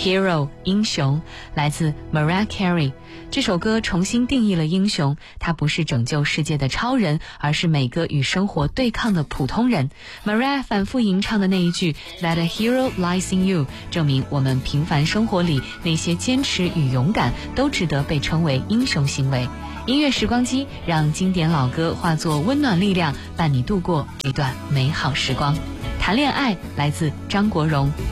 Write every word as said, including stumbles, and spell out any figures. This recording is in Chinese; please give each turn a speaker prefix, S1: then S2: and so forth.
S1: Hero 英雄来自 Mariah Carey。 这首歌重新定义了英雄，他不是拯救世界的超人，而是每个与生活对抗的普通人。 Mariah 反复吟唱的那一句 That a hero lies in you， 证明我们平凡生活里那些坚持与勇敢都值得被称为英雄行为。音乐时光机，让经典老歌化作温暖力量，伴你度过这段美好时光。谈恋爱来自张国荣。